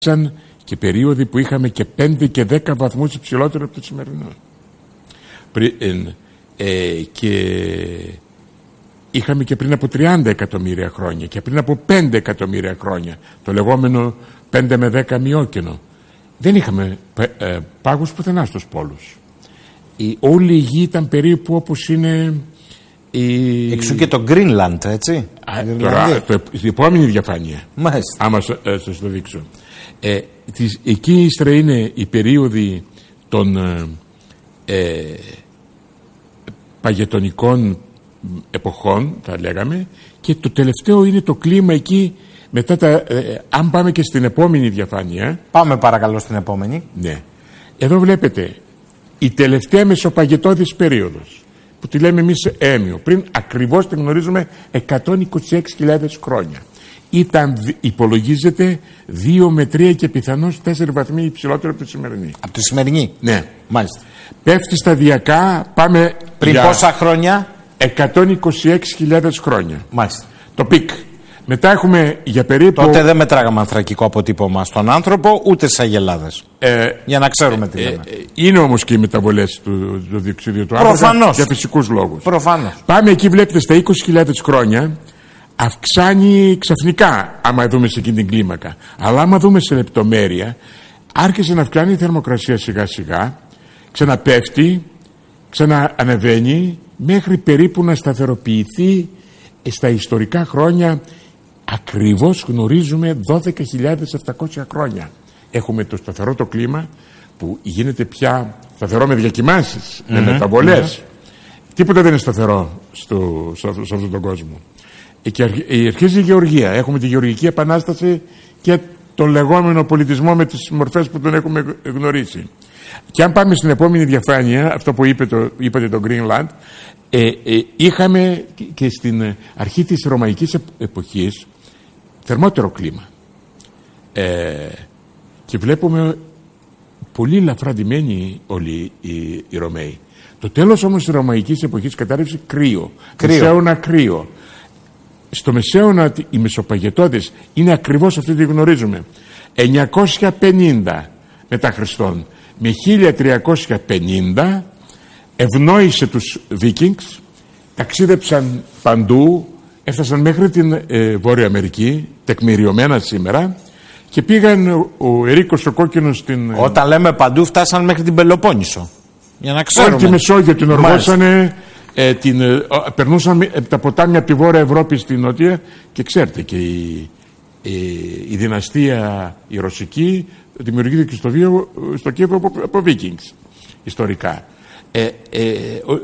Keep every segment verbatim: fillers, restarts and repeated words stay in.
Σαν και περίοδοι που είχαμε και πέντε και δέκα βαθμούς υψηλότερο από το σημερινό. Πριν, ε, και είχαμε και πριν από τριάντα εκατομμύρια χρόνια και πριν από πέντε εκατομμύρια χρόνια το λεγόμενο πέντε με δέκα μειόκενο. Δεν είχαμε ε, πάγους πουθενά στους πόλους. Η, όλη η γη ήταν περίπου όπως είναι η... Εξού και το Greenland, έτσι. Α, τώρα, το, η επόμενη διαφάνεια. Μάλιστα. Άμα ε, σας το δείξω. Ε, της, εκεί ύστερα είναι η περίοδοι των ε, ε, παγετονικών εποχών, θα λέγαμε, και το τελευταίο είναι το κλίμα εκεί μετά τα, ε, αν πάμε και στην επόμενη διαφάνεια. Πάμε παρακαλώ στην επόμενη. Ναι. Εδώ βλέπετε η τελευταία μεσοπαγετώδης περίοδος που τη λέμε εμείς έμειο, πριν ακριβώς την γνωρίζουμε εκατόν είκοσι έξι χιλιάδες χρόνια. Ήταν, υπολογίζεται δύο με τρία και πιθανώς τέσσερα βαθμοί υψηλότερο από τη σημερινή. Από τη σημερινή. Ναι. Μάλιστα. Πέφτει σταδιακά, πάμε πριν για πόσα χρόνια? εκατόν είκοσι έξι χιλιάδες χρόνια. Μάλιστα. Το πικ. Μετά έχουμε για περίπου... Τότε δεν μετράγαμε ανθρακικό αποτύπωμα στον άνθρωπο, ούτε στις αγελάδες. Ε, για να ξέρουμε τι λέμε. Ε, είναι όμως και οι μεταβολές του, του διοξιδίου του άνθρακα. Προφανώς. Για φυσικούς λόγους. Προφανώς. Πάμε εκεί, βλέπετε, στα είκοσι χιλιάδες χρόνια αυξάνει ξαφνικά, άμα δούμε σε εκείνη την κλίμακα. Αλλά άμα δούμε σε λεπτομέρεια, άρχισε να αυξάνει η θερμοκρασία σιγά σιγά, ξαναπέφτει, ξαναανεβαίνει, μέχρι περίπου να σταθεροποιηθεί στα ιστορικά χρόνια. Ακριβώς γνωρίζουμε δώδεκα χιλιάδες επτακόσια χρόνια. Έχουμε το σταθερό το κλίμα που γίνεται πια σταθερό με διακυμάνσεις, mm-hmm. με μεταβολές. Mm-hmm. Τίποτα δεν είναι σταθερό στο, σε, σε αυτόν τον κόσμο. Και αρχίζει η γεωργία. Έχουμε τη γεωργική επανάσταση και τον λεγόμενο πολιτισμό με τις μορφές που τον έχουμε γνωρίσει. Και αν πάμε στην επόμενη διαφάνεια, αυτό που είπε το, είπατε το Greenland, ε, ε, είχαμε και στην αρχή της ρωμαϊκής εποχής θερμότερο κλίμα. Ε, και βλέπουμε πολύ ελαφρά ντυμένοι όλοι οι, οι Ρωμαίοι. Το τέλος όμως της ρωμαϊκής εποχής κατάρρευσε κρύο. κρύο. Μεσαίωνα κρύο. Στο Μεσαίωνα οι Μεσοπαγετώδες είναι ακριβώς αυτή τη γνωρίζουμε. εννιακόσια πενήντα μετά Χριστόν με χίλια τριακόσια πενήντα ευνόησε τους Βίκινγκς, ταξίδεψαν παντού, έφτασαν μέχρι την ε, Βόρεια Αμερική, τεκμηριωμένα σήμερα, και πήγαν ο, ο Ερίκος ο Κόκκινος στην... Όταν λέμε παντού, φτάσαν μέχρι την Πελοπόννησο. Για να ξέρουμε. Όλη τη Μεσόγειο την οργώσανε, ε, την, ε, περνούσαν ε, τα ποτάμια από τη Βόρεια Ευρώπη στην Νότια, και ξέρετε και η, η, η δυναστεία η Ρωσική δημιουργήθηκε και στο, βίο, στο Κίεβο από, από Βίκινγκς ιστορικά. Ε, ε,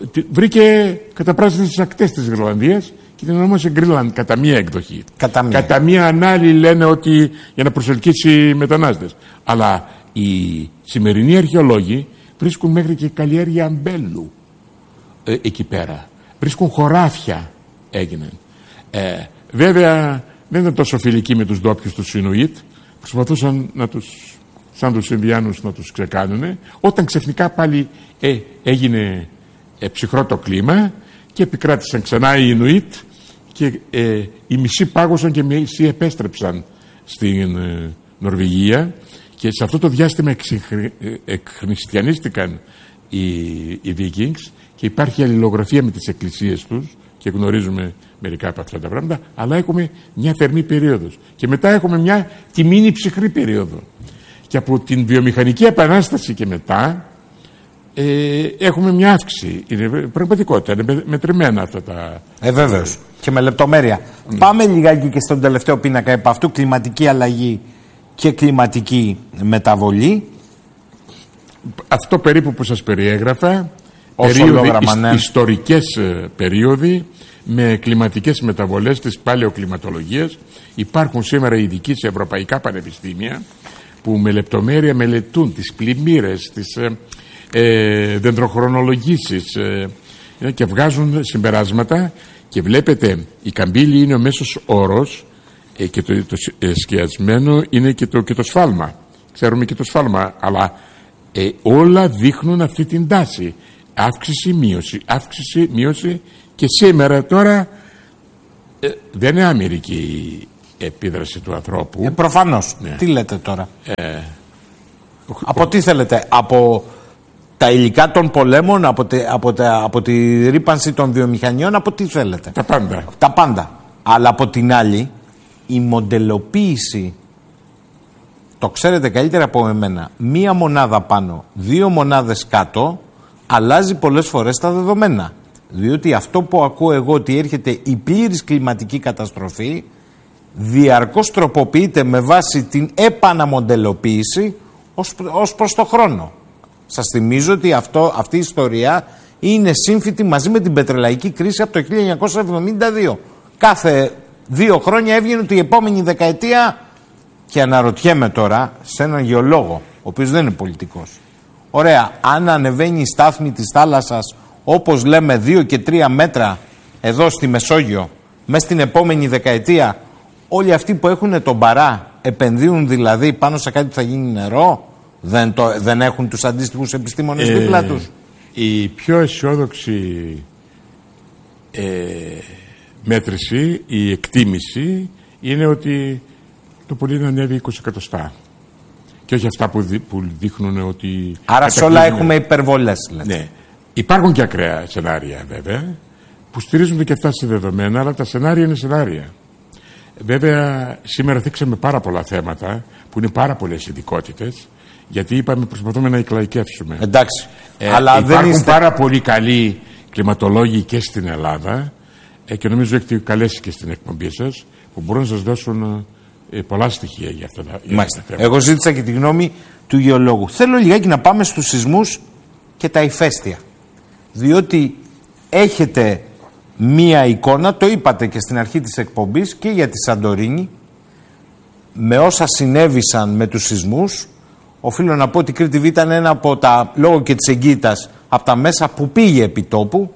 βρήκε καταπράσινες τις ακτές της Γροανδίας και την ονόμασε Greenland κατά μία εκδοχή. Κατά μία. Κατά μία ανάλη λένε ότι για να προσελκύσει μετανάστες. Αλλά οι σημερινοί αρχαιολόγοι βρίσκουν μέχρι και καλλιέργεια αμπέλου ε, εκεί πέρα. Βρίσκουν χωράφια έγιναν. Ε, βέβαια δεν ήταν τόσο φιλικοί με τους ντόπιους τους Ινουίτ. Προσπαθούσαν να τους, σαν τους Ινδιάνους, να τους ξεκάνουνε. Όταν ξαφνικά πάλι ε, έγινε ε, ψυχρό το κλίμα και επικράτησαν ξανά οι Ινουίτ, και ε, οι μισοί πάγωσαν και οι μισοί επέστρεψαν στην ε, Νορβηγία, και σε αυτό το διάστημα εκχριστιανίστηκαν οι, οι Vikings, και υπάρχει αλληλογραφία με τις εκκλησίες τους και γνωρίζουμε μερικά από αυτά τα πράγματα, αλλά έχουμε μια θερμή περίοδος και μετά έχουμε μια τιμήνη ψυχρή περίοδο, και από την βιομηχανική επανάσταση και μετά ε, έχουμε μια αύξηση. Είναι πραγματικότητα, είναι μετρημένα αυτά τα... Ε, βέβαιως. Και με λεπτομέρεια. Mm. Πάμε λιγάκι και στον τελευταίο πίνακα επ' αυτού, κλιματική αλλαγή και κλιματική μεταβολή. Αυτό περίπου που σας περιέγραφα, περίοδοι, ναι. ιστορικές περίοδοι με κλιματικές μεταβολές της παλαιοκλιματολογίας. Υπάρχουν σήμερα ειδικοί σε ευρωπαϊκά πανεπιστήμια που με λεπτομέρεια μελετούν τις πλημμύρες, τις ε, ε, δεντροχρονολογήσεις ε, και βγάζουν συμπεράσματα, και βλέπετε η καμπύλη είναι ο μέσος όρος ε, και το, το ε, σκιασμένο είναι και το, και το σφάλμα. Ξέρουμε και το σφάλμα, αλλά ε, όλα δείχνουν αυτή την τάση. Αύξηση, μείωση, αύξηση, μείωση, και σήμερα τώρα ε, δεν είναι άμυρικη επίδραση του ανθρώπου. Ε, προφανώς. Ναι. Τι λέτε τώρα. Ε, από ο... τι θέλετε. Από τα υλικά των πολέμων, από τη, από, τα, από τη ρύπανση των βιομηχανιών, από τι θέλετε. Τα πάντα. Τα πάντα. Αλλά από την άλλη, η μοντελοποίηση, το ξέρετε καλύτερα από εμένα, μία μονάδα πάνω, δύο μονάδες κάτω, αλλάζει πολλές φορές τα δεδομένα. Διότι αυτό που ακούω εγώ, ότι έρχεται η πλήρης κλιματική καταστροφή, διαρκώς τροποποιείται με βάση την επαναμοντελοποίηση ως, ως προς το χρόνο. Σας θυμίζω ότι αυτό, αυτή η ιστορία είναι σύμφυτη μαζί με την πετρελαϊκή κρίση από το χίλια εννιακόσια εβδομήντα δύο. Κάθε δύο χρόνια έβγαινε ότι η επόμενη δεκαετία, και αναρωτιέμαι τώρα σε έναν γεωλόγο, ο οποίος δεν είναι πολιτικός, ωραία, αν ανεβαίνει η στάθμη της θάλασσας όπως λέμε δύο και τρία μέτρα εδώ στη Μεσόγειο, μέσα στην επόμενη δεκαετία, όλοι αυτοί που έχουν τον παρά επενδύουν δηλαδή πάνω σε κάτι που θα γίνει νερό, δεν, το, δεν έχουν τους αντίστοιχους επιστήμονες ε, δίπλα τους. Η πιο αισιόδοξη ε, μέτρηση, η εκτίμηση είναι ότι το πολύ να ανέβει είκοσι εκατοστά. Και όχι αυτά που, δι, που δείχνουν ότι... Άρα σε όλα έχουμε υπερβολές. Ναι. Υπάρχουν και ακραία σενάρια βέβαια που στηρίζονται και αυτά σε δεδομένα, αλλά τα σενάρια είναι σενάρια. Βέβαια σήμερα θίξαμε πάρα πολλά θέματα που είναι πάρα πολλές ειδικότητες, γιατί είπαμε προσπαθούμε να εκλαϊκεύσουμε. Εντάξει. Ε, αλλά υπάρχουν δεν είστε... πάρα πολλοί καλοί κλιματολόγοι και στην Ελλάδα ε, και νομίζω έχετε καλέσει και στην εκπομπή σας που μπορούν να σας δώσουν ε, πολλά στοιχεία για αυτά τα θέματα. Εγώ ζήτησα και τη γνώμη του γεωλόγου. Θέλω λιγάκι να πάμε στους σεισμούς και τα ηφαίστεια. Διότι έχετε μία εικόνα, το είπατε και στην αρχή της εκπομπής, και για τη Σαντορίνη, με όσα συνέβησαν με τους σεισμούς. Οφείλω να πω ότι η Κρήτη Β ήταν ένα από τα, λόγω και της εγκύτητας, από τα μέσα που πήγε επί τόπου.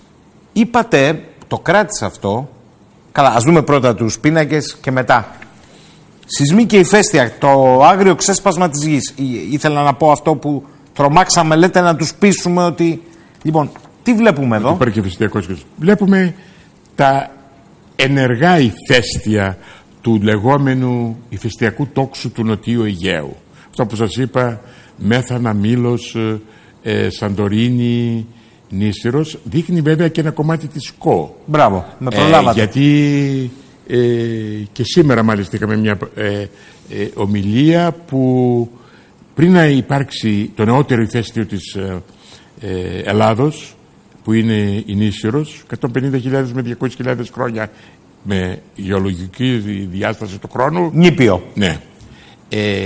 Είπατε, το κράτησα αυτό, καλά, ας δούμε πρώτα τους πίνακες και μετά. Σεισμοί και ηφαίστεια, το άγριο ξέσπασμα της γης. Ή, ήθελα να πω αυτό που τρομάξαμε, λέτε, να τους πείσουμε ότι... Λοιπόν, τι βλέπουμε εδώ? Βλέπουμε τα ενεργά ηφαίστεια του λεγόμενου ηφαιστειακού τόξου του Νοτιού Αιγαίου. Αυτό που σας είπα, Μέθανα, Μήλος, ε, Σαντορίνη, Νήσυρος, δείχνει βέβαια και ένα κομμάτι της ΚΟ. Μπράβο, με προλάβατε. Ε, γιατί ε, και σήμερα μάλιστα είχαμε μια ε, ε, ομιλία που πριν να υπάρξει το νεότερο ηφαίστειο της ε, ε, Ελλάδος, που είναι η Νήσυρος, εκατόν πενήντα χιλιάδες με διακόσιες χιλιάδες χρόνια με γεωλογική διάσταση του χρόνου. Νήπιο. Ναι. Ε,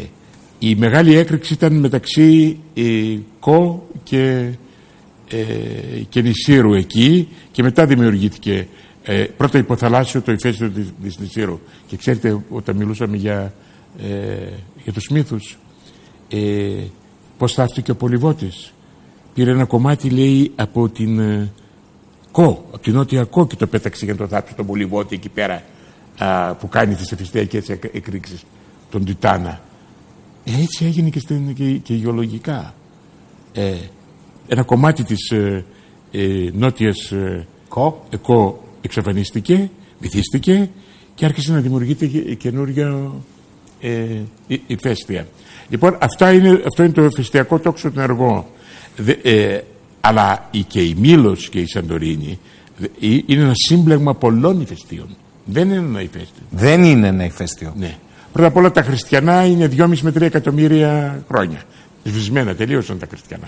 η μεγάλη έκρηξη ήταν μεταξύ ε, Κο και, ε, και Νησύρου εκεί, και μετά δημιουργήθηκε ε, πρώτα υποθαλάσσιο το ηφαίστειο της, της Νησύρου. Και ξέρετε, όταν μιλούσαμε για, ε, για τους μύθους, ε, πώς θαύτηκε ο Πολυβότης. Πήρε ένα κομμάτι, λέει, από την ε, Κο, από την Νότια Κο, και το πέταξε για να το θάψει τον Πολυβότη εκεί πέρα, α, που κάνει τις ηφαιστειακές εκρήξεις, τον Τιτάνα. Ε, έτσι έγινε και, στην, και, και γεωλογικά. Ε, ένα κομμάτι της ε, ε, νότιας ε, Κο. Ε, Κο εξαφανίστηκε, βυθίστηκε και άρχισε να δημιουργείται καινούργια ε, ηφαίστεια. Λοιπόν, αυτά είναι, αυτό είναι το ηφαιστειακό τόξο ενεργό. Δε, ε, αλλά η, και η Μήλος και η Σαντορίνη δε, είναι ένα σύμπλεγμα πολλών ηφαιστείων. Δεν είναι ένα ηφαίστειο. Δεν είναι ένα ηφαίστειο. Ναι. Πρώτα απ' όλα τα χριστιανά είναι δυόμισι με τρία εκατομμύρια χρόνια. Σβησμένα, τελείωσαν τα χριστιανά.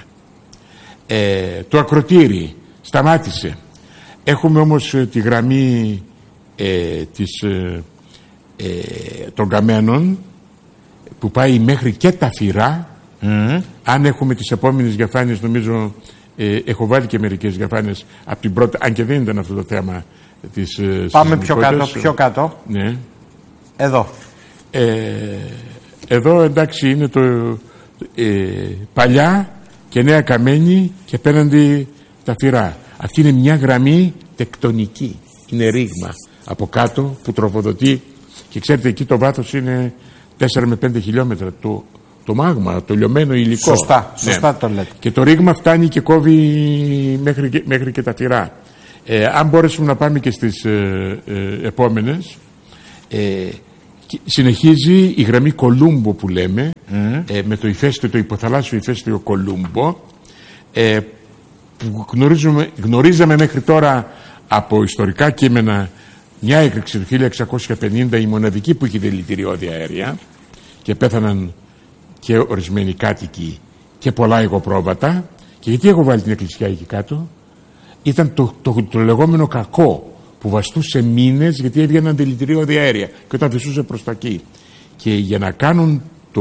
Ε, το ακροτήρι σταμάτησε. Έχουμε όμως ε, τη γραμμή ε, της, ε, ε, των καμένων που πάει μέχρι και τα Φυρά. Mm. Αν έχουμε τις επόμενες διαφάνειες, νομίζω ε, έχω βάλει και μερικές διαφάνειες από την πρώτη, αν και δεν ήταν αυτό το θέμα της ε, πάμε πιο κάτω, πιο κάτω. Ναι. Εδώ. Ε, εδώ εντάξει είναι το ε, παλιά και νέα καμένη και απέναντι τα Φυρά. Αυτή είναι μια γραμμή τεκτονική, είναι ρήγμα από κάτω που τροφοδοτεί, και ξέρετε εκεί το βάθος είναι τέσσερα με πέντε χιλιόμετρα το, το μάγμα, το λιωμένο υλικό. Σωστά, σωστά ναι. Το λέτε. Και το ρήγμα φτάνει και κόβει μέχρι, μέχρι και τα Φυρά. Ε, αν μπορέσουμε να πάμε και στις ε, ε, επόμενες, Ε, συνεχίζει η γραμμή Κολούμπο που λέμε, mm. ε, με το ηφαίστειο, το υποθαλάσσιο ηφαίστειο Κολούμπο, ε, που γνωρίζουμε, γνωρίζαμε μέχρι τώρα από ιστορικά κείμενα μια έκρηξη του χίλια εξακόσια πενήντα, η μοναδική που είχε δηλητηριώδη αέρια, και πέθαναν και ορισμένοι κάτοικοι και πολλά υγροπρόβατα. Και γιατί έχω βάλει την εκκλησιά εκεί κάτω? Ήταν το, το, το, το λεγόμενο κακό που βαστούσε μήνες, γιατί έβγαιναν δηλητηριώδη αέρια και όταν βυθούσε προς τα εκεί. Και για να κάνουν το,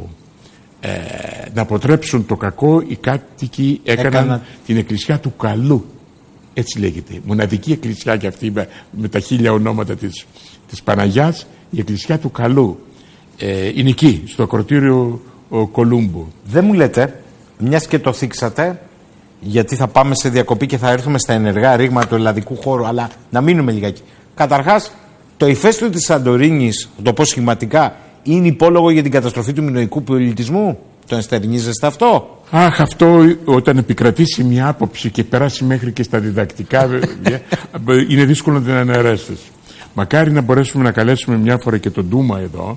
ε, να αποτρέψουν το κακό, οι κάτοικοι έκαναν Έκανα... την εκκλησιά του καλού. Έτσι λέγεται. Μοναδική εκκλησιά και αυτή με τα χίλια ονόματα της, της Παναγιάς, η εκκλησιά του καλού. Ε, είναι εκεί, στο ακροτήριο Κολούμπου. Δεν μου λέτε, μιας και το θίξατε, γιατί θα πάμε σε διακοπή και θα έρθουμε στα ενεργά ρήγματα του ελλαδικού χώρου, αλλά να μείνουμε λιγάκι. Καταρχάς, το ηφαίστειο της Σαντορίνης, το πω σχηματικά, είναι υπόλογο για την καταστροφή του μινωικού πολιτισμού? Το ενστερνίζεστε αυτό? Αχ, αυτό όταν επικρατήσει μια άποψη και περάσει μέχρι και στα διδακτικά, είναι δύσκολο να την αναιρέσεις. Μακάρι να μπορέσουμε να καλέσουμε μια φορά και τον Ντούμα εδώ.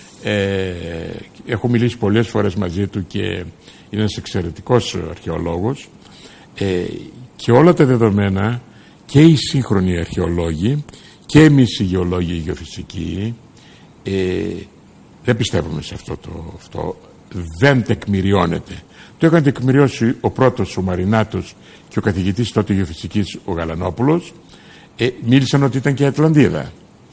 Ε, έχω μιλήσει πολλές φορές μαζί του και είναι ένας εξαιρετικός αρχαιολόγος, ε, και όλα τα δεδομένα και οι σύγχρονοι αρχαιολόγοι και εμείς οι γεωλόγοι, οι γεωφυσικοί, ε, δεν πιστεύουμε σε αυτό το αυτό. Δεν τεκμηριώνεται. Το έκανε τεκμηριώσει ο πρώτος, ο Μαρινάτος, και ο καθηγητής τότε γεωφυσικής, ο Γαλανόπουλος. Ε, μίλησαν ότι ήταν και η Ατλαντίδα.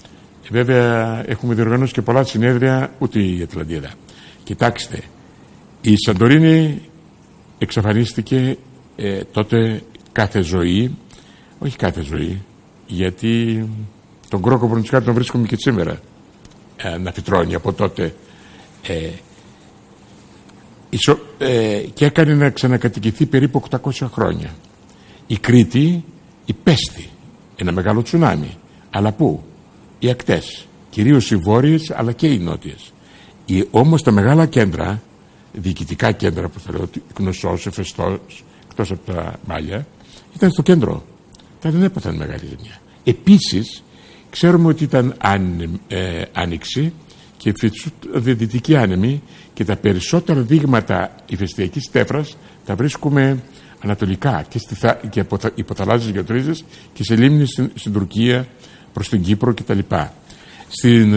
Βέβαια έχουμε διοργανώσει και πολλά συνέδρια, ούτε η Ατλαντίδα. Κοιτάξτε, η Σαντορίνη εξαφανίστηκε ε, τότε κάθε ζωή, όχι κάθε ζωή, γιατί τον κρόκο Μπροντσικάρη τον βρίσκουμε και σήμερα ε, να φυτρώνει από τότε, ε, ισο, ε, και έκανε να ξανακατοικηθεί περίπου οκτακόσια χρόνια. Η Κρήτη υπέστη ένα μεγάλο τσουνάμι, αλλά πού? Οι ακτές, κυρίως οι βόρειες αλλά και οι νότιες. Οι, όμως τα μεγάλα κέντρα, διοικητικά κέντρα που θα λέω, Κνωσσός, Εφεστός, εκτός από τα Μάλια, ήταν στο κέντρο. Τα δεν έπαθαν μεγάλη ζημιά. Επίσης, ξέρουμε ότι ήταν αν, ε, άνοιξη και δυτική άνεμη, και τα περισσότερα δείγματα ηφαιστειακής τέφρας τα βρίσκουμε ανατολικά και, στη, και από υποθαλάσσιες γεωτρήσεις και σε λίμνες στην, στην Τουρκία, προς την Κύπρο κτλ. Στην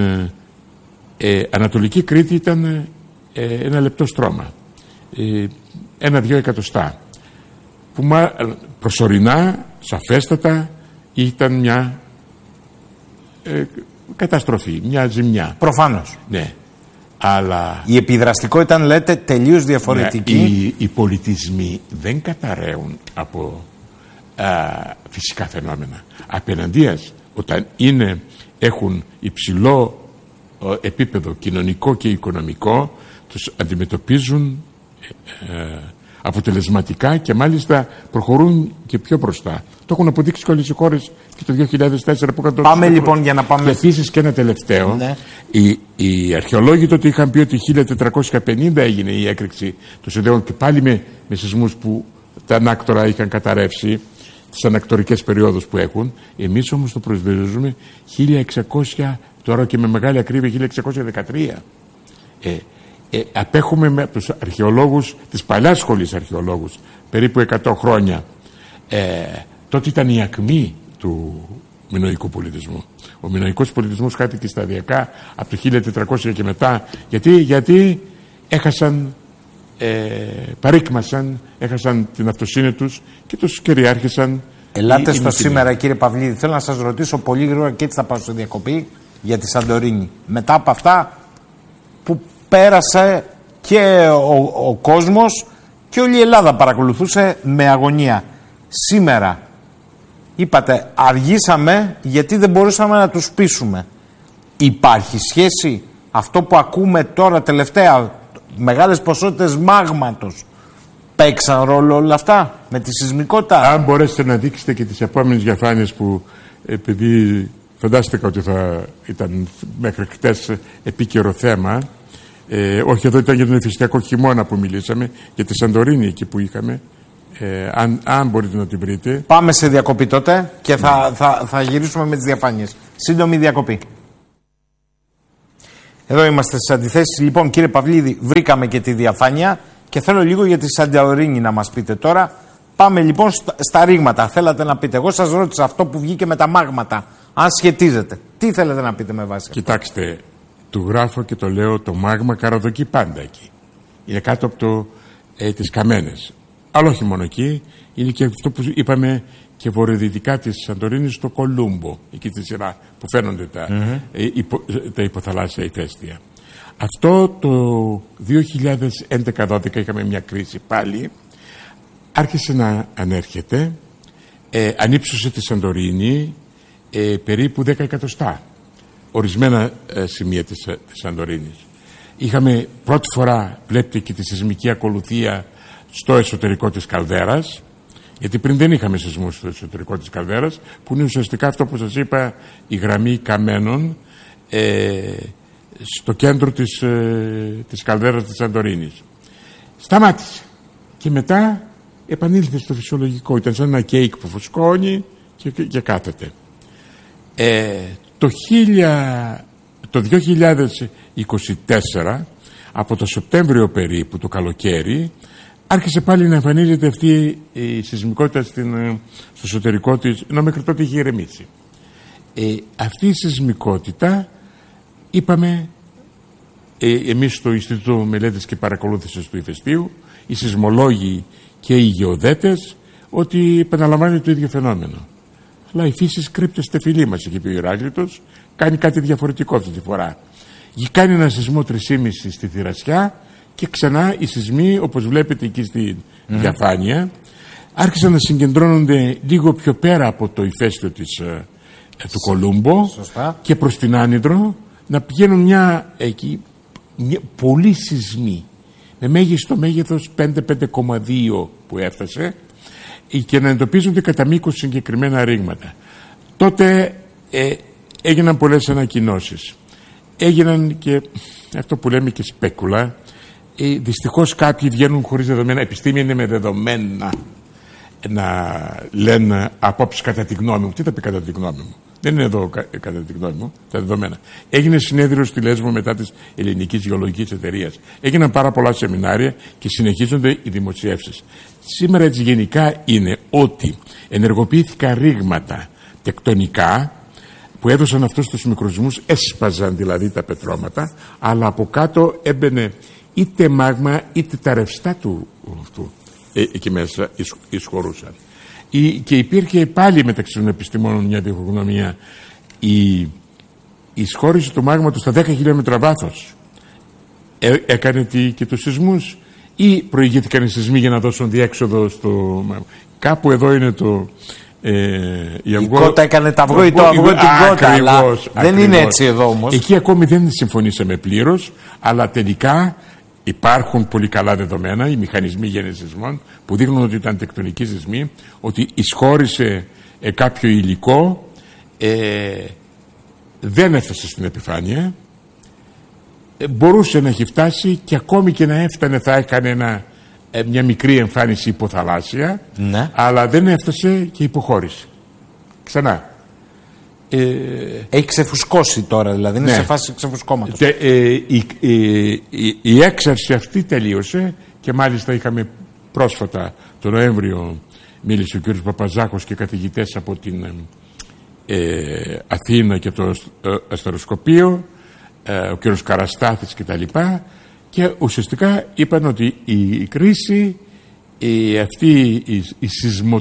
ε, Ανατολική Κρήτη ήταν ε, ένα λεπτό στρώμα, ε, ένα-δυο εκατοστά, που μα, προσωρινά, σαφέστατα, ήταν μια ε, καταστροφή, μια ζημιά. Προφανώς. Ναι. Αλλά η επιδραστικότητα, ήταν, λέτε, τελείως διαφορετική. Ναι, οι, οι πολιτισμοί δεν καταραίουν από α, φυσικά φαινόμενα. Απέναντίας, όταν είναι, έχουν υψηλό ε, επίπεδο κοινωνικό και οικονομικό, τους αντιμετωπίζουν ε, αποτελεσματικά και μάλιστα προχωρούν και πιο μπροστά. Το έχουν αποδείξει και όλες οι χώρες και το δύο χιλιάδες τέσσερα που έκαναν. Πάμε λοιπόν για να πάμε. Και επίσης και ένα τελευταίο. Ναι. Οι, οι αρχαιολόγοι τότε είχαν πει ότι χίλια τετρακόσια πενήντα έγινε η έκρηξη των Σιδέων, και πάλι με, με σεισμούς που τα ανάκτορα είχαν καταρρεύσει, τις ανακτορικές περιόδους που έχουν. Εμείς όμως το προσδιορίζουμε χίλια εξακόσια, τώρα και με μεγάλη ακρίβεια χίλια εξακόσια δεκατρία. Ε, ε, απέχουμε με τους αρχαιολόγους της παλιάς σχολής αρχαιολόγους περίπου εκατό χρόνια. Ε, τότε ήταν η ακμή του μινωικού πολιτισμού. Ο μινωικός πολιτισμός χάθηκε σταδιακά από το χίλια τετρακόσια και μετά. Γιατί, γιατί έχασαν, ε, παρήκμασαν, έχασαν την αυτοσύνη τους και τους κυριάρχησαν. Ελάτε στο σήμερα, κύριε Παυλίδη. Θέλω να σας ρωτήσω πολύ γρήγορα, και έτσι θα πάω στη διακοπή, για τη Σαντορίνη. Μετά από αυτά που πέρασε και ο, ο κόσμος και όλη η Ελλάδα παρακολουθούσε με αγωνία. Σήμερα είπατε αργήσαμε γιατί δεν μπορούσαμε να τους πείσουμε. Υπάρχει σχέση αυτό που ακούμε τώρα τελευταία, μεγάλες ποσότητες μάγματος, παίξαν ρόλο όλα αυτά με τη σεισμικότητα? Αν μπορέσετε να δείξετε και τις επόμενες διαφάνειες, που επειδή φαντάστηκα ότι θα ήταν μέχρι χτες επίκαιρο θέμα, ε, όχι, εδώ ήταν για τον ηφαιστειακό χειμώνα που μιλήσαμε, για τη Σαντορίνη εκεί που είχαμε. Ε, αν, αν μπορείτε να την βρείτε. Πάμε σε διακοπή τότε και θα, θα, θα γυρίσουμε με τις διαφάνειες. Σύντομη διακοπή. Εδώ είμαστε στις αντιθέσεις. Λοιπόν, κύριε Παυλίδη, βρήκαμε και τη διαφάνεια και θέλω λίγο για τη Σαντορίνη να μας πείτε τώρα. Πάμε λοιπόν στα, στα ρήγματα. Θέλατε να πείτε. Εγώ σας ρώτησα αυτό που βγήκε με τα μάγματα. Αν σχετίζεται. Τι θέλετε να πείτε με βάση. Κοιτάξτε, του γράφω και το λέω, το μάγμα καραδοκεί πάντα εκεί. Είναι κάτω από το, ε, τις Καμένες. Αλλά όχι μόνο εκεί. Είναι και αυτό που είπαμε και βορειοδυτικά της Σαντορίνης, στο Κολούμπο. Εκεί τη σειρά που φαίνονται τα, mm-hmm. ε, υπο, τα υποθαλάσσια ηφαίστεια. Αυτό το δύο χιλιάδες έντεκα δώδεκα είχαμε μια κρίση πάλι. Άρχισε να ανέρχεται. Ε, ανύψωσε τη Σαντορίνη ε, περίπου δέκα εκατοστά. Ορισμένα ε, σημεία της, της Σαντορίνης. Είχαμε πρώτη φορά, βλέπετε, και τη σεισμική ακολουθία στο εσωτερικό της καλδέρας, γιατί πριν δεν είχαμε σεισμούς στο εσωτερικό της καλδέρας, που είναι ουσιαστικά αυτό που σας είπα, η γραμμή καμένων ε, στο κέντρο της, ε, της καλδέρας της Σαντορίνης. Σταμάτησε και μετά επανήλθε στο φυσιολογικό. Ήταν σαν ένα κέικ που φουσκώνει και, και, και κάθεται. Ε, το, χίλια, το δύο χιλιάδες είκοσι τέσσερα, από το Σεπτέμβριο περίπου, το καλοκαίρι, άρχισε πάλι να εμφανίζεται αυτή η σεισμικότητα στην, στο εσωτερικό της, ενώ μέχρι τότε είχε ηρεμήσει. Ε, αυτή η σεισμικότητα, είπαμε, ε, εμείς στο Ινστιτούτο Μελέτης και Παρακολούθησης του Ηφαιστείου, οι σεισμολόγοι και οι γεωδέτες, ότι επαναλαμβάνει το ίδιο φαινόμενο. Αλλά η φύση κρύπτει στη φυλή μας, είχε πει ο Ηράκλειτος, κάνει κάτι διαφορετικό αυτή τη φορά. Κάνει ένα σεισμό τρία κόμμα πέντε στη Θηρασιά και ξανά οι σεισμοί, όπως βλέπετε εκεί στη mm. διαφάνεια, άρχισαν να συγκεντρώνονται λίγο πιο πέρα από το ηφαίστειο της, ε, του Κολούμπο. Σωστά. Και προς την Άνυδρο, να πηγαίνουν μια, εκεί, μια, πολλοί σεισμοί με μέγιστο μέγεθος πέντε πέντε κόμμα δύο που έφτασε και να εντοπίζονται κατά μήκος συγκεκριμένα ρήγματα. Τότε ε, έγιναν πολλές ανακοινώσεις. Έγιναν και αυτό που λέμε και σπέκουλα. Ε, δυστυχώς κάποιοι βγαίνουν χωρίς δεδομένα. Επιστήμη είναι με δεδομένα να λένε απόψεις κατά τη γνώμη μου. Τι θα πει κατά τη γνώμη μου? Δεν είναι εδώ κα, κατά τη γνώμη μου τα δεδομένα. Έγινε συνέδριο στη Λέσβο μετά της Ελληνικής Γεωλογικής Εταιρείας. Έγιναν πάρα πολλά σεμινάρια και συνεχίζονται οι δημοσιεύσεις. Σήμερα έτσι γενικά είναι ότι ενεργοποιήθηκαν ρήγματα τεκτονικά που έδωσαν αυτούς τους μικροσμούς, έσπαζαν δηλαδή τα πετρώματα, αλλά από κάτω έμπαινε είτε μάγμα είτε τα ρευστά του αυτού ε, εκεί μέσα εισχωρούσαν. Η, και υπήρχε πάλι μεταξύ των επιστημόνων μια διχογνωμία. Η, η εισχώρηση του μάγματος στα δέκα χιλιόμετρα βάθος ε, έκανε τι, και τους σεισμούς, ή προηγήθηκαν οι σεισμοί για να δώσουν διέξοδο στο... Κάπου εδώ είναι το... Ε, η, αυγό... η κότα έκανε τα αυγό ή το αυγό την κότα, αλλά δεν είναι έτσι εδώ όμως. Εκεί ακόμη δεν συμφωνήσαμε πλήρως, αλλά τελικά υπάρχουν πολύ καλά δεδομένα, οι μηχανισμοί γέννησης σεισμών, που δείχνουν ότι ήταν τεκτονικοί σεισμοί, ότι εισχώρησε ε, κάποιο υλικό, ε, δεν έφτασε στην επιφάνεια, ε, μπορούσε να έχει φτάσει και ακόμη και να έφτανε θα έκανε ένα, ε, μια μικρή εμφάνιση υποθαλάσσια, ναι. Αλλά δεν έφτασε και υποχώρησε. Ξανά. Ε, έχει ξεφουσκώσει τώρα, δηλαδή είναι ναι. σε φάση ξεφουσκώματος. Τε, ε, η, η, η, η έξαρση αυτή τελείωσε και μάλιστα είχαμε πρόσφατα τον Νοέμβριο, μίλησε ο κ. Παπαζάκος και καθηγητές από την ε, Αθήνα και το ε, αστεροσκοπείο, ε, ο κ. Καραστάθης και τα λοιπά, και ουσιαστικά είπαν ότι η, η κρίση η, αυτή η, η σεισμο,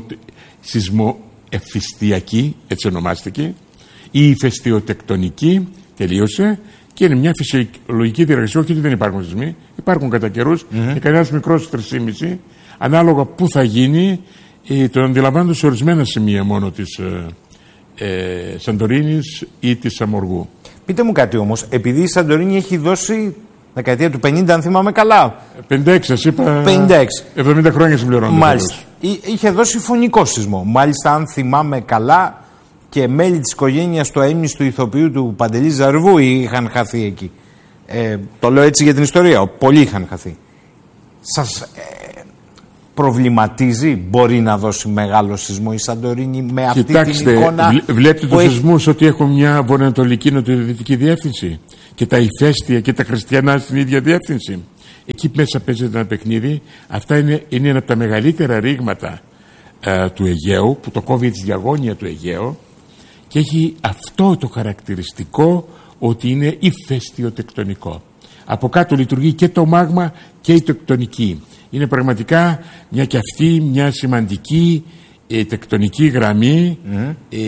σεισμοεφιστιακή, έτσι ονομάστηκε, η ηφαιστειοτεκτονική τελείωσε και είναι μια φυσιολογική διαδικασία. Όχι ότι δεν υπάρχουν σεισμοί, υπάρχουν κατά καιρούς mm-hmm. και κανένας μικρός τρεις κόμμα πέντε, ανάλογα που θα γίνει, ε, το αντιλαμβάνονται σε ορισμένα σημεία μόνο της ε, ε, Σαντορίνης ή της Σαμοργού. Πείτε μου κάτι όμως, επειδή η Σαντορίνη έχει δώσει δεκαετία του πενήντα, αν θυμάμαι καλά. πενήντα έξι, σας είπα. πενήντα έξι. εβδομήντα χρόνια συμπληρώνονται. Μάλιστα. Είχε δώσει φωνικό σεισμό. Μάλιστα, αν θυμάμαι καλά, και μέλη της οικογένειας του αείμνηστου ηθοποιού του Παντελή Ζαρβού είχαν χαθεί εκεί. Ε, το λέω έτσι για την ιστορία. Πολλοί είχαν χαθεί. Σας, ε, προβληματίζει, μπορεί να δώσει μεγάλο σεισμό η Σαντορίνη με αυτή Κοιτάξτε, την εικόνα? βλέ, βλέπετε τους έχει... σεισμούς ότι έχουν μια βορειοανατολική νοτιοδυτική διεύθυνση και τα ηφαίστεια και τα χριστιανά στην ίδια διεύθυνση. Εκεί μέσα παίζεται ένα παιχνίδι. Αυτά είναι, είναι ένα από τα μεγαλύτερα ρήγματα ε, του Αιγαίου, που το κόβει τη διαγώνια του Αιγαίου και έχει αυτό το χαρακτηριστικό ότι είναι ηφαιστειοτεκτονικό. Από κάτω λειτουργεί και το μάγμα και η τεκτονική. Είναι πραγματικά μια και αυτή μια σημαντική ε, τεκτονική γραμμή mm. ε,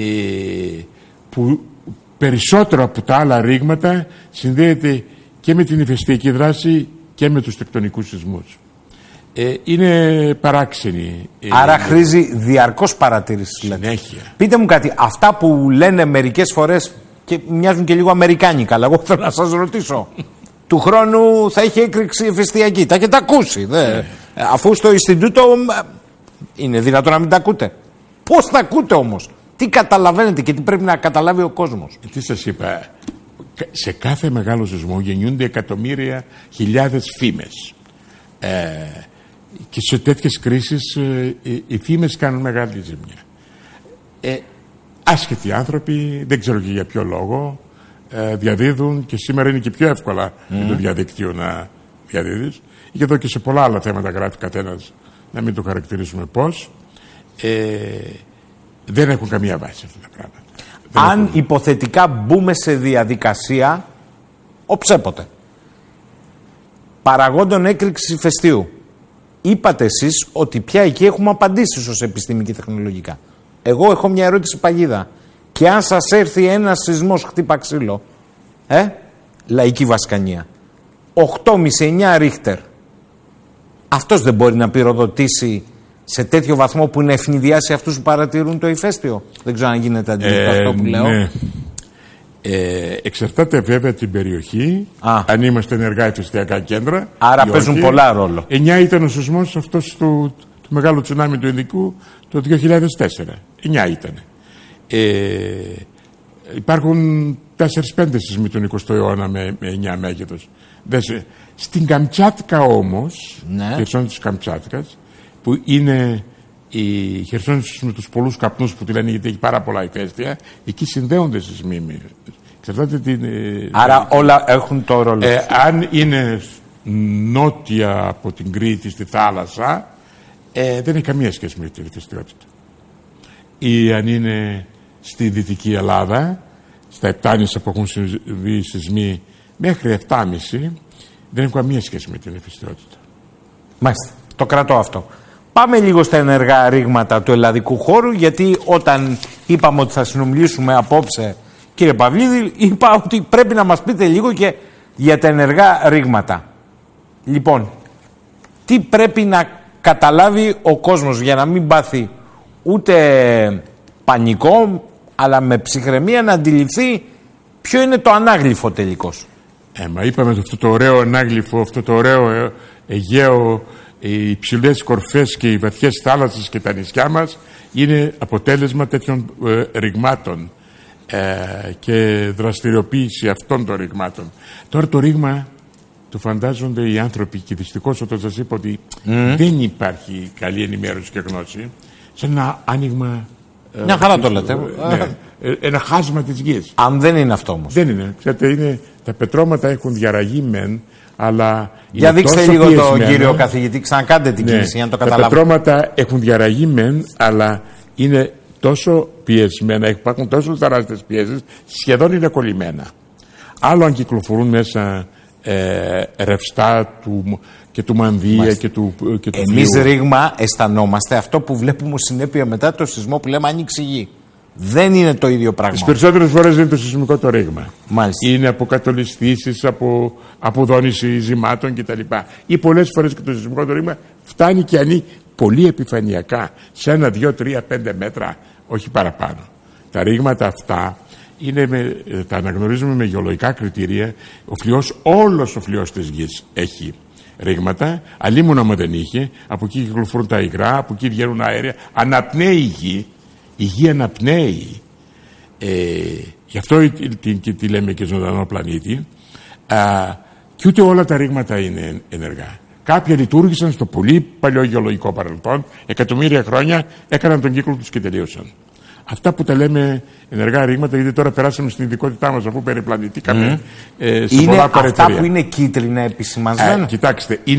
που περισσότερο από τα άλλα ρήγματα συνδέεται και με την ηφαιστειακή δράση και με τους τεκτονικούς σεισμούς. Ε, είναι παράξενη. Άρα ε, χρήζει διαρκώς παρατήρηση. Συνέχεια. Πείτε μου κάτι, αυτά που λένε μερικές φορές και μοιάζουν και λίγο αμερικάνικα, αλλά εγώ θέλω να σας ρωτήσω. Του χρόνου θα έχει έκρηξη ηφαιστειακή. Τα έχετε ακούσει. Δε. Yeah. Αφού στο Ινστιτούτο είναι δυνατόν να μην τα ακούτε. Πώς τα ακούτε όμως? Τι καταλαβαίνετε και τι πρέπει να καταλάβει ο κόσμος? Τι σας είπα, σε κάθε μεγάλο σεισμό γεννιούνται εκατομμύρια, χιλιάδες φήμες. Ε, και σε τέτοιες κρίσεις ε, οι, οι φήμες κάνουν μεγάλη ζημιά. Ε, άσχετοι άνθρωποι, δεν ξέρω και για ποιο λόγο, ε, διαδίδουν, και σήμερα είναι και πιο εύκολα mm. με το διαδίκτυο να διαδίδεις. Και εδώ και σε πολλά άλλα θέματα γράφει καθένας, να μην το χαρακτηρίσουμε πώς. Ε, δεν έχουν καμία βάση αυτά τα πράγματα. Αν έχουν... υποθετικά μπούμε σε διαδικασία οψέποτε παραγόντων έκρηξης ηφαιστείου, είπατε εσείς ότι πια εκεί έχουμε απαντήσεις ως επιστήμη και τεχνολογικά. Εγώ έχω μια ερώτηση παγίδα. Και αν σας έρθει ένας σεισμός χτύπα ξύλο, ε, λαϊκή Βασκανία, οκτώ κόμμα πέντε εννιά ρίχτερ, αυτός δεν μπορεί να πυροδοτήσει σε τέτοιο βαθμό που να ευνηδιάσει αυτούς που παρατηρούν το ηφαίστειο? Δεν ξέρω αν γίνεται αντιληπτό ε, αυτό που λέω. Ναι. Ε, εξαρτάται βέβαια την περιοχή. Α. Αν είμαστε ενεργά ηφαιστειακά κέντρα. Άρα παίζουν όχι. πολλά ρόλο. εννιά ήταν ο σεισμός αυτός του, του μεγάλου τσουνάμι του Ινδικού το δύο χιλιάδες τέσσερα. εννιά ήταν. Ε, υπάρχουν τέσσερα πέντε σεισμοί τον εικοστό αιώνα με, με εννιά μέγεθος. Στην Καμτσάτκα όμως, ναι. η Χερσόνησο της Καμτσάτκας, που είναι η Χερσόνησο με τους πολλούς καπνούς που τη λένε γιατί έχει πάρα πολλά ηφαίστεια, εκεί συνδέονται σεισμοί. Εξαρτάται την... Άρα την... όλα έχουν το ρόλο. Ε, αν είναι νότια από την Κρήτη στη θάλασσα, ε, δεν έχει καμία σχέση με την ηφαιστειότητα. Ή αν είναι στη Δυτική Ελλάδα, στα Επτάνησα που έχουν συμβεί σεισμοί μέχρι επτά κόμμα πέντε, δεν έχουν καμία σχέση με την ηφαιστειότητα. Μάλιστα. Το κρατώ αυτό. Πάμε λίγο στα ενεργά ρήγματα του ελλαδικού χώρου, γιατί όταν είπαμε ότι θα συνομιλήσουμε απόψε, κύριε Παυλίδη, είπα ότι πρέπει να μας πείτε λίγο και για τα ενεργά ρήγματα. Λοιπόν, τι πρέπει να καταλάβει ο κόσμος για να μην πάθει ούτε πανικό, αλλά με ψυχραιμία να αντιληφθεί ποιο είναι το ανάγλυφο τελικώς? Ε, μα είπαμε αυτό το ωραίο ανάγλυφο, αυτό το ωραίο Αιγαίο, οι υψηλές κορφές και οι βαθιές θάλασσες και τα νησιά μας είναι αποτέλεσμα τέτοιων ε, ρηγμάτων ε, και δραστηριοποίηση αυτών των ρηγμάτων. Τώρα το ρήγμα το φαντάζονται οι άνθρωποι, και δυστυχώς όταν σας είπα ότι mm. δεν υπάρχει καλή ενημέρωση και γνώση, σαν ένα άνοιγμα. Μια χαρά το λέτε. Ναι, ένα χάσμα της γης. Αν δεν είναι αυτό όμως. Δεν είναι. Ξέρετε, είναι, τα πετρώματα έχουν διαραγεί μεν, αλλά. Για δείξτε λίγο πιεσμένα, τον κύριο καθηγητή, ξανακάντε την ναι, κίνηση για να το καταλάβουμε. Τα πετρώματα έχουν διαραγεί μεν, αλλά είναι τόσο πιεσμένα, υπάρχουν τόσο τεράστιες πιέσεις, σχεδόν είναι κολλημένα. Άλλο αν κυκλοφορούν μέσα ε, ρευστά του, και του μανδύα και του, και του Εμείς ρήγμα αισθανόμαστε αυτό που βλέπουμε ως συνέπεια μετά το σεισμό που λέμε άνοιξη γη. Δεν είναι το ίδιο πράγμα. Τις περισσότερες φορές είναι το σεισμικό το ρήγμα. Μάλιστα. Είναι από κατολισθήσεις, από αποδόνηση ζυμάτων κτλ. Ή πολλές φορές και το σεισμικό το ρήγμα φτάνει και ανήκει πολύ επιφανειακά, σε ένα, δύο, τρία, πέντε μέτρα, όχι παραπάνω. Τα ρήγματα αυτά είναι με, τα αναγνωρίζουμε με γεωλογικά κριτήρια. Ο φλοιός, όλος ο φλοιός της γης έχει ρήγματα, αλλήμον άμα δεν είχε. Από εκεί κυκλοφορούν τα υγρά, από εκεί βγαίνουν αέρια. Αναπνέει η γη. Η γη αναπνέει. Ε, γι' αυτό τη, τη, τη λέμε και ζωντανό πλανήτη. Α, και ούτε όλα τα ρήγματα είναι ενεργά. Κάποια λειτουργήσαν στο πολύ παλιό γεωλογικό παρελθόν, εκατομμύρια χρόνια έκαναν τον κύκλο τους και τελείωσαν. Αυτά που τα λέμε ενεργά ρήγματα, γιατί τώρα περάσαμε στην ειδικότητά μας, αφού περιπλανητήκαμε mm. ε, σε είναι πολλά αυτά παρεθυρία. που είναι κίτρινα επισημασμένα. Ε, κοιτάξτε, είναι